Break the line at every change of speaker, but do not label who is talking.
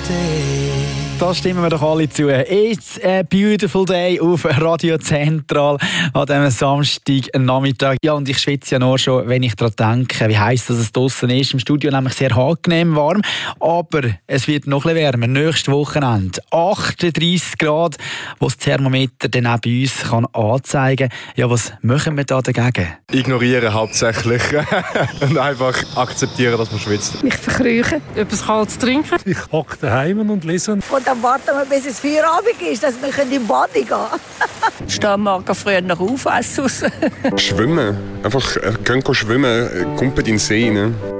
Da stimmen wir doch alle zu. It's a beautiful day auf Radio Zentral an diesem Samstagnachmittag. Ja, und ich schwitze ja nur schon, wenn ich daran denke, wie heiß es draussen ist. Im Studio nämlich sehr angenehm warm. Aber es wird noch ein bisschen wärmer. Nächstes Wochenende 38 Grad, wo das Thermometer dann auch bei uns kann anzeigen kann. Ja, was machen wir da dagegen?
Ignorieren hauptsächlich und einfach akzeptieren, dass man schwitzt.
Mich verkrüchen, etwas Kaltes trinken.
Ich hocke daheim und lese.
Und dann warten wir, bis es Feierabend ist, dass wir in die Bade gehen können.
Stehen morgen früh noch auf, essen raus.
Schwimmen. Einfach schwimmen, kommt in den See. Ne?